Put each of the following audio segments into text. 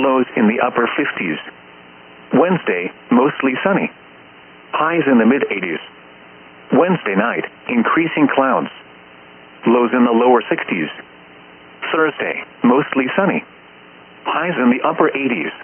lows in the upper 50s. Wednesday, mostly sunny. Highs in the mid-80s. Wednesday night, increasing clouds. Lows in the lower 60s. Thursday, mostly sunny. Highs in the upper 80s.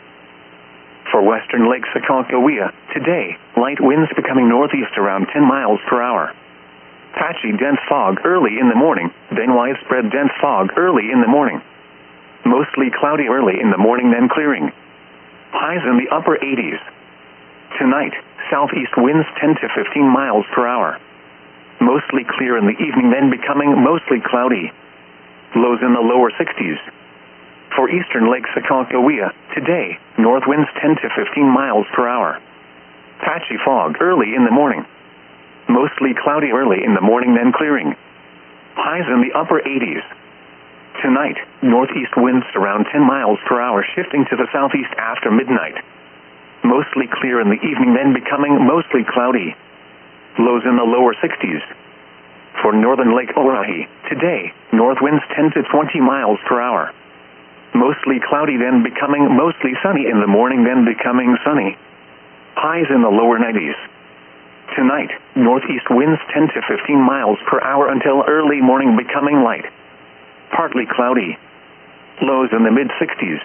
For western Lake Sakakawea, today, light winds becoming northeast around 10 miles per hour. Patchy dense fog early in the morning, then widespread dense fog early in the morning. Mostly cloudy early in the morning, then clearing. Highs in the upper 80s. Tonight, southeast winds 10 to 15 miles per hour. Mostly clear in the evening, then becoming mostly cloudy. Lows in the lower 60s. For eastern Lake Sakakawea, today, north winds 10 to 15 miles per hour. Patchy fog early in the morning. Mostly cloudy early in the morning, then clearing. Highs in the upper 80s. Tonight, northeast winds around 10 miles per hour, shifting to the southeast after midnight. Mostly clear in the evening, then becoming mostly cloudy. Lows in the lower 60s. For northern Lake Orohi, today, north winds 10 to 20 miles per hour. Mostly cloudy, then becoming mostly sunny in the morning, then becoming sunny. Highs in the lower 90s. Tonight, northeast winds 10 to 15 miles per hour until early morning, becoming light. Partly cloudy. Lows in the mid-60s.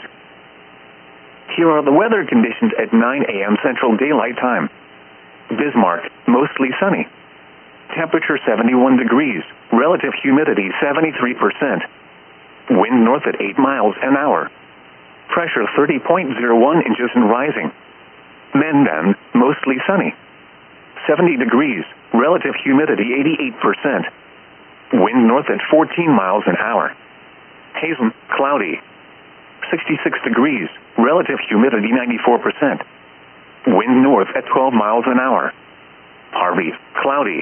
Here are the weather conditions at 9 a.m. Central Daylight Time. Bismarck, mostly sunny. Temperature 71 degrees, relative humidity 73%. Wind north at 8 miles an hour. Pressure 30.01 inches and rising. Mendan, mostly sunny. 70 degrees, relative humidity 88%. Wind north at 14 miles an hour. Hazen, cloudy. 66 degrees, relative humidity 94%. Wind north at 12 miles an hour. Harvey, cloudy.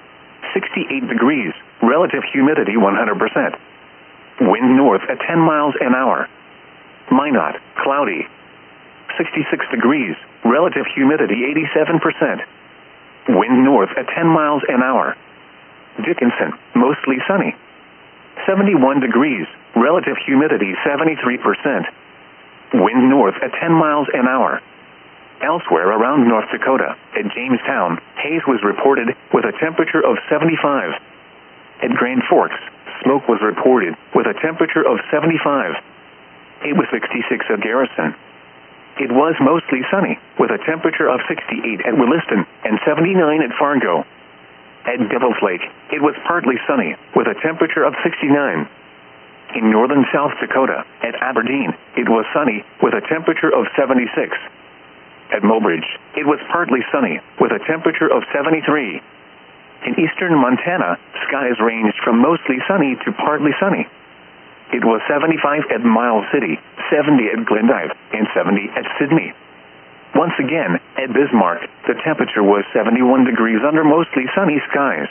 68 degrees, relative humidity 100%. Wind north at 10 miles an hour. Minot, cloudy. 66 degrees, relative humidity 87%. Wind north at 10 miles an hour. Dickinson, mostly sunny. 71 degrees, relative humidity 73%. Wind north at 10 miles an hour. Elsewhere around North Dakota, at Jamestown, haze was reported with a temperature of 75. At Grand Forks, smoke was reported with a temperature of 75. It was 66 at Garrison. It was mostly sunny, with a temperature of 68 at Williston and 79 at Fargo. At Devil's Lake, it was partly sunny, with a temperature of 69. In northern South Dakota, at Aberdeen, it was sunny, with a temperature of 76. At Mobridge, it was partly sunny, with a temperature of 73. In eastern Montana, skies ranged from mostly sunny to partly sunny. It was 75 at Miles City, 70 at Glendive, and 70 at Sydney. Once again, at Bismarck, the temperature was 71 degrees under mostly sunny skies.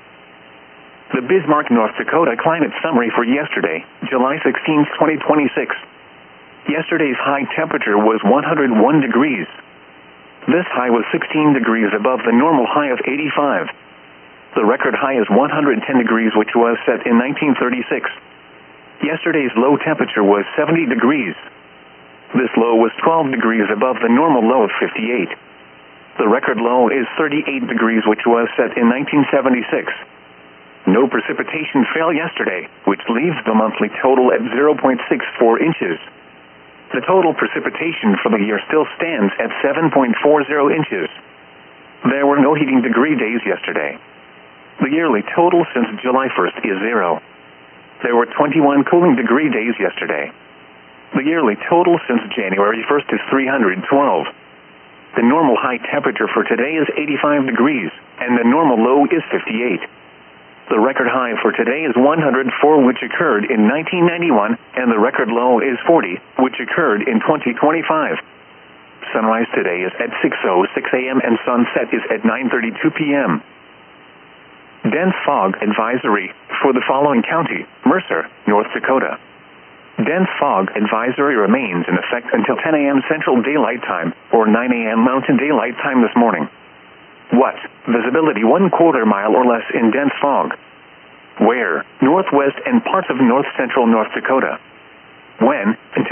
The Bismarck, North Dakota climate summary for yesterday, July 16, 2026. Yesterday's high temperature was 101 degrees. This high was 16 degrees above the normal high of 85. The record high is 110 degrees, which was set in 1936. Yesterday's low temperature was 70 degrees. This low was 12 degrees above the normal low of 58. The record low is 38 degrees, which was set in 1976. No precipitation fell yesterday, which leaves the monthly total at 0.64 inches. The total precipitation for the year still stands at 7.40 inches. There were no heating degree days yesterday. The yearly total since July 1st is 0. There were 21 cooling degree days yesterday. The yearly total since January 1st is 312. The normal high temperature for today is 85 degrees, and the normal low is 58. The record high for today is 104, which occurred in 1991, and the record low is 40, which occurred in 2025. Sunrise today is at 6:06 a.m. and sunset is at 9:32 p.m. Dense fog advisory for the following county: Mercer, North Dakota. Dense fog advisory remains in effect until 10 a.m. Central Daylight Time or 9 a.m. Mountain Daylight Time this morning. What? Visibility 1/4 mile or less in dense fog. Where? Northwest and parts of north central North Dakota. When? Until